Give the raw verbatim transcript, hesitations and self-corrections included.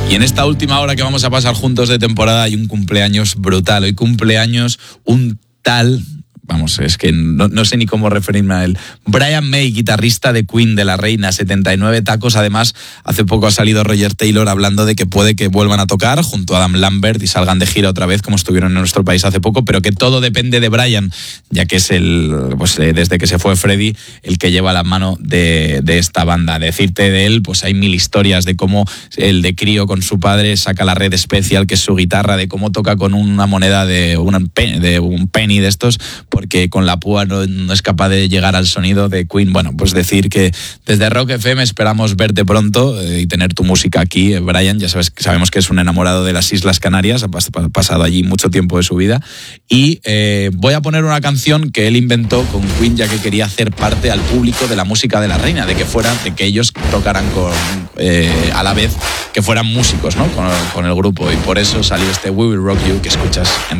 Y en esta última hora que vamos a pasar juntos de temporada hay un cumpleaños brutal. Hoy cumpleaños un tal... Vamos, es que no, no sé ni cómo referirme a él. Brian May, guitarrista de Queen, de La Reina, setenta y nueve tacos. Además, hace poco ha salido Roger Taylor hablando de que puede que vuelvan a tocar junto a Adam Lambert y salgan de gira otra vez, como estuvieron en nuestro país hace poco, pero que todo depende de Brian, ya que es el, pues eh, desde que se fue Freddie, el que lleva la mano de, de esta banda. Decirte de él, pues hay mil historias de cómo el de crío con su padre saca la Red Special, que es su guitarra, de cómo toca con una moneda de, una, de un penny de estos, porque con la púa no, no es capaz de llegar al sonido de Queen. Bueno, pues decir que desde Rock F M esperamos verte pronto eh, y tener tu música aquí, eh, Brian. Ya sabes, sabemos que es un enamorado de las Islas Canarias, ha pas- pasado allí mucho tiempo de su vida. Y eh, voy a poner una canción que él inventó con Queen, ya que quería hacer parte al público de la música de La Reina, de que fueran, de que ellos tocaran con eh, a la vez que fueran músicos, ¿no? Con, con el grupo. Y por eso salió este We Will Rock You que escuchas en